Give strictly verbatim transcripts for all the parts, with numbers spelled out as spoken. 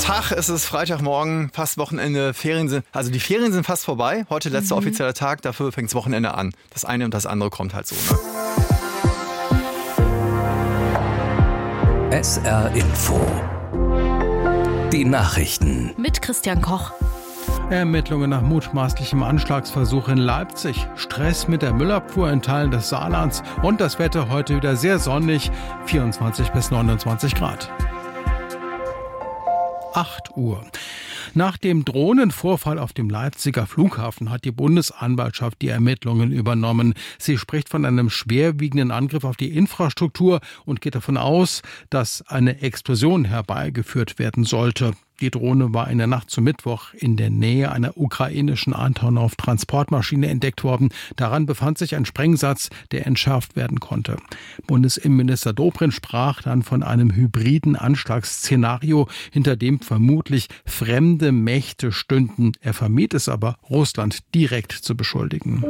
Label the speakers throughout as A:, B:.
A: Tag, es ist Freitagmorgen, fast Wochenende, Ferien sind, also die Ferien sind fast vorbei. Heute letzter mhm. offizieller Tag, dafür fängt das Wochenende an. Das eine und das andere kommt halt so, ne?
B: S R Info. Die Nachrichten.
C: Mit Christian Koch.
D: Ermittlungen nach mutmaßlichem Anschlagsversuch in Leipzig. Stress mit der Müllabfuhr in Teilen des Saarlands. Und das Wetter heute wieder sehr sonnig. vierundzwanzig bis neunundzwanzig Grad. acht Uhr. Nach dem Drohnenvorfall auf dem Leipziger Flughafen hat die Bundesanwaltschaft die Ermittlungen übernommen. Sie spricht von einem schwerwiegenden Angriff auf die Infrastruktur und geht davon aus, dass eine Explosion herbeigeführt werden sollte. Die Drohne war in der Nacht zum Mittwoch in der Nähe einer ukrainischen Antonov-Transportmaschine entdeckt worden. Daran befand sich ein Sprengsatz, der entschärft werden konnte. Bundesinnenminister Dobrindt sprach dann von einem hybriden Anschlagsszenario, hinter dem vermutlich fremde Mächte stünden. Er vermied es aber, Russland direkt zu beschuldigen.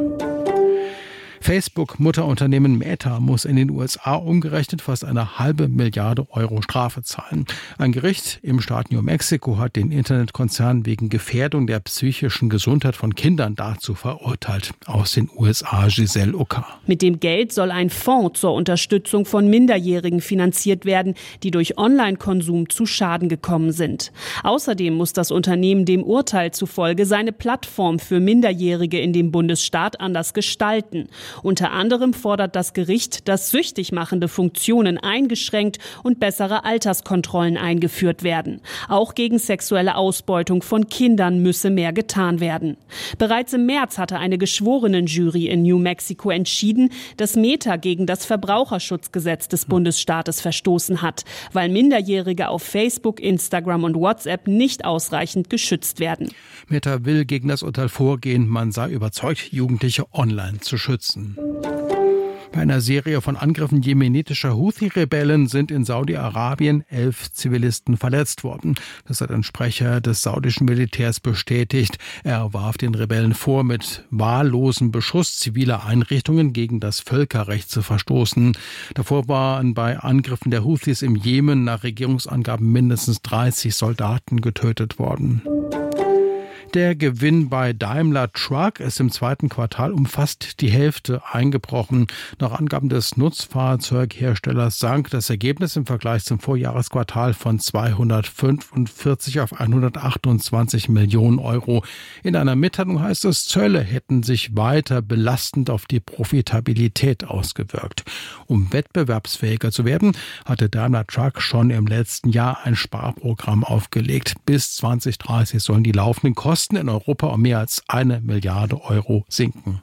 D: Facebook-Mutterunternehmen Meta muss in den U S A umgerechnet fast eine halbe Milliarde Euro Strafe zahlen. Ein Gericht im Staat New Mexico hat den Internetkonzern wegen Gefährdung der psychischen Gesundheit von Kindern dazu verurteilt. Aus den U S A Giselle Ucker.
E: Mit dem Geld soll ein Fonds zur Unterstützung von Minderjährigen finanziert werden, die durch Online-Konsum zu Schaden gekommen sind. Außerdem muss das Unternehmen dem Urteil zufolge seine Plattform für Minderjährige in dem Bundesstaat anders gestalten. Unter anderem fordert das Gericht, dass süchtig machende Funktionen eingeschränkt und bessere Alterskontrollen eingeführt werden. Auch gegen sexuelle Ausbeutung von Kindern müsse mehr getan werden. Bereits im März hatte eine Geschworenenjury in New Mexico entschieden, dass Meta gegen das Verbraucherschutzgesetz des Bundesstaates verstoßen hat, weil Minderjährige auf Facebook, Instagram und WhatsApp nicht ausreichend geschützt werden.
D: Meta will gegen das Urteil vorgehen, man sei überzeugt, Jugendliche online zu schützen. Bei einer Serie von Angriffen jemenitischer Houthi-Rebellen sind in Saudi-Arabien elf Zivilisten verletzt worden. Das hat ein Sprecher des saudischen Militärs bestätigt. Er warf den Rebellen vor, mit wahllosem Beschuss ziviler Einrichtungen gegen das Völkerrecht zu verstoßen. Davor waren bei Angriffen der Houthis im Jemen nach Regierungsangaben mindestens dreißig Soldaten getötet worden. Der Gewinn bei Daimler Truck ist im zweiten Quartal um fast die Hälfte eingebrochen. Nach Angaben des Nutzfahrzeugherstellers sank das Ergebnis im Vergleich zum Vorjahresquartal von zweihundertfünfundvierzig auf hundertachtundzwanzig Millionen Euro. In einer Mitteilung heißt es, Zölle hätten sich weiter belastend auf die Profitabilität ausgewirkt. Um wettbewerbsfähiger zu werden, hatte Daimler Truck schon im letzten Jahr ein Sparprogramm aufgelegt. Bis zwanzig dreißig sollen die laufenden Kosten in Europa um mehr als eine Milliarde Euro sinken.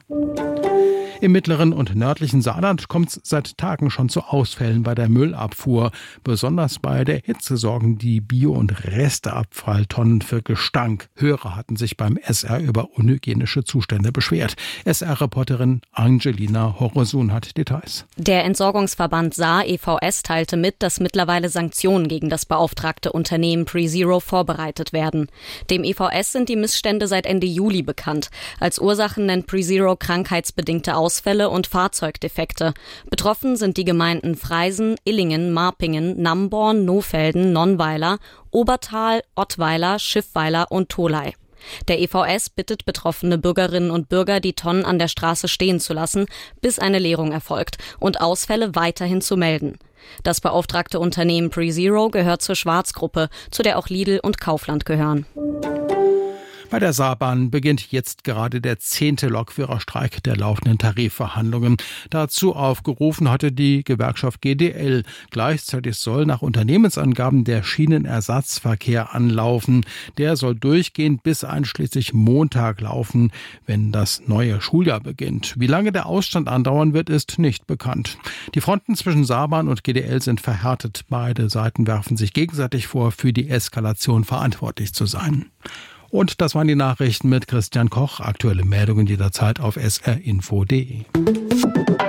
D: Im mittleren und nördlichen Saarland kommt es seit Tagen schon zu Ausfällen bei der Müllabfuhr. Besonders bei der Hitze sorgen die Bio- und Resteabfalltonnen für Gestank. Hörer hatten sich beim S R über unhygienische Zustände beschwert. S R-Reporterin Angelina Horosun hat Details.
F: Der Entsorgungsverband Saar E V S teilte mit, dass mittlerweile Sanktionen gegen das beauftragte Unternehmen PreZero vorbereitet werden. Dem E V S sind die Missstände seit Ende Juli bekannt. Als Ursachen nennt PreZero krankheitsbedingte Ausfälle Ausfälle und Fahrzeugdefekte. Betroffen sind die Gemeinden Freisen, Illingen, Marpingen, Namborn, Nohfelden, Nonnweiler, Obertal, Ottweiler, Schiffweiler und Tholey. Der E V S bittet betroffene Bürgerinnen und Bürger, die Tonnen an der Straße stehen zu lassen, bis eine Leerung erfolgt und Ausfälle weiterhin zu melden. Das beauftragte Unternehmen PreZero gehört zur Schwarzgruppe, zu der auch Lidl und Kaufland gehören.
D: Bei der Saarbahn beginnt jetzt gerade der zehnte Lokführerstreik der laufenden Tarifverhandlungen. Dazu aufgerufen hatte die Gewerkschaft G D L. Gleichzeitig soll nach Unternehmensangaben der Schienenersatzverkehr anlaufen. Der soll durchgehend bis einschließlich Montag laufen, wenn das neue Schuljahr beginnt. Wie lange der Ausstand andauern wird, ist nicht bekannt. Die Fronten zwischen Saarbahn und G D L sind verhärtet. Beide Seiten werfen sich gegenseitig vor, für die Eskalation verantwortlich zu sein. Und das waren die Nachrichten mit Christian Koch. Aktuelle Meldungen jederzeit auf s r info punkt d e.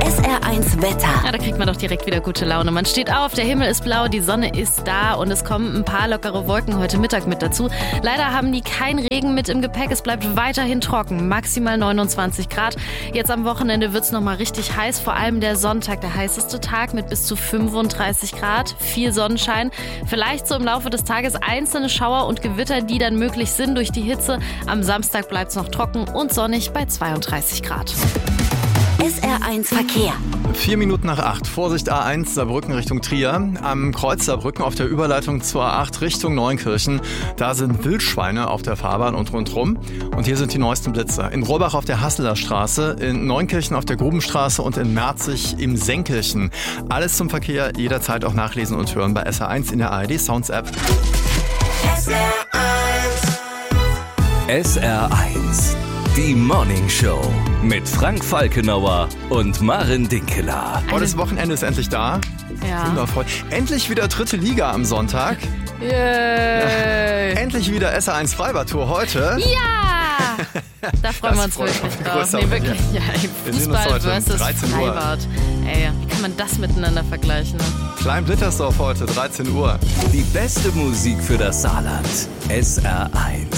C: S R eins Wetter.
G: Ja, da kriegt man doch direkt wieder gute Laune. Man steht auf, der Himmel ist blau, die Sonne ist da und es kommen ein paar lockere Wolken heute Mittag mit dazu. Leider haben die keinen Regen mit im Gepäck. Es bleibt weiterhin trocken, maximal neunundzwanzig Grad. Jetzt am Wochenende wird es nochmal richtig heiß, vor allem der Sonntag, der heißeste Tag mit bis zu fünfunddreißig Grad, viel Sonnenschein. Vielleicht so im Laufe des Tages einzelne Schauer und Gewitter, die dann möglich sind durch die Hitze. Am Samstag bleibt es noch trocken und sonnig bei zweiunddreißig Grad.
C: S R eins Verkehr.
A: Vier Minuten nach acht. Vorsicht A eins, Saarbrücken Richtung Trier. Am Kreuz Saarbrücken auf der Überleitung zur A acht Richtung Neunkirchen. Da sind Wildschweine auf der Fahrbahn und rundherum. Und hier sind die neuesten Blitze. In Rohrbach auf der Hasseler Straße, in Neunkirchen auf der Grubenstraße und in Merzig im Senkirchen. Alles zum Verkehr, jederzeit auch nachlesen und hören bei S R eins in der A R D Sounds App.
C: S R eins.
B: S R eins. Die Morning Show mit Frank Falkenauer und Maren Dinkeler.
A: Oh, das Wochenende ist endlich da.
G: Ja.
A: Wundervoll. Endlich wieder dritte Liga am Sonntag.
G: Yay.
A: Ja. Endlich wieder S R eins Freibad-Tour heute.
G: Ja! Da freuen wir uns
A: freut
G: wirklich
A: mich.
G: drauf.
A: Größer
G: Nee, wirklich.
A: Moment.
G: Ja, ey,
A: Wir sehen uns
G: Fußball
A: heute um
G: versus
A: dreizehn Uhr.
G: Freibad. Ey, wie kann man das miteinander vergleichen? Ne?
A: Klein-Blittersdorf heute, dreizehn Uhr.
B: Die beste Musik für das Saarland. S R eins.